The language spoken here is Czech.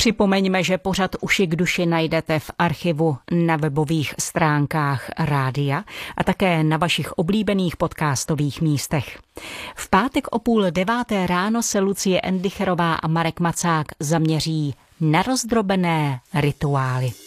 Připomeňme, že pořad Uši k duši najdete v archivu na webových stránkách rádia a také na vašich oblíbených podcastových místech. V pátek o 8:30 ráno se Lucie Endicherová a Marek Macák zaměří na rozdrobené rituály.